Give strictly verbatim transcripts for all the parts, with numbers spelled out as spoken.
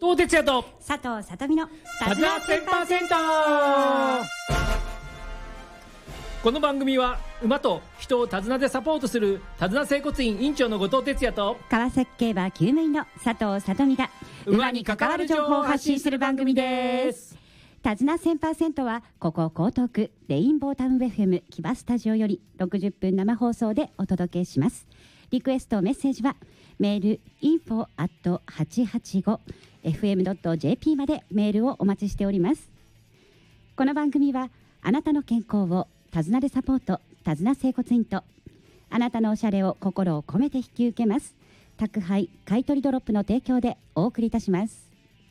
藤哲也と佐藤さとみの手綱 せんパーセント。 この番組は馬と人を手綱でサポートする手綱整骨院院長の後藤哲也と川崎競馬厩務員の佐藤さとみが馬に関わる情報を発信する番組です。手綱 せんパーセント はここ江東区レインボータウン エフエム 木場スタジオよりろくじゅっぷん生放送でお届けします。リクエストメッセージはメール インフォ アット はちはちご エフエム ドット ジェーピー までメールをお待ちしております。この番組はあなたの健康を手綱でサポート、手綱整骨院とあなたのおしゃれを心を込めて引き受けます宅配買取ドロップの提供でお送りいたします。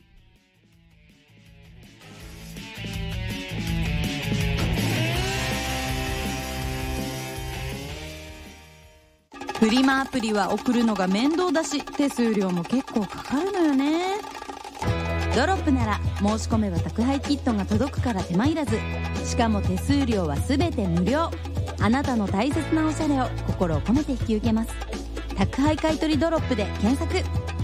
フリマアプリは送るのが面倒だし手数料も結構かかるのよね。ドロップなら申し込めば宅配キットが届くから手間いらず、しかも手数料はすべて無料。あなたの大切なおしゃれを心を込めて引き受けます。宅配買取ドロップで検索。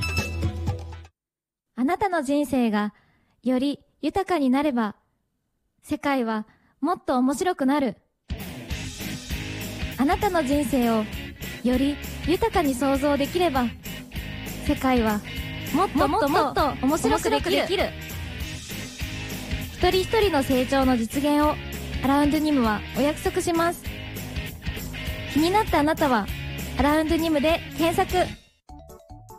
あなたの人生がより豊かになれば世界はもっと面白くなる。あなたの人生をより豊かに想像できれば世界はもっともっともっと面白くできる。一人一人の成長の実現をアラウンドニムはお約束します。気になったあなたはアラウンドニムで検索。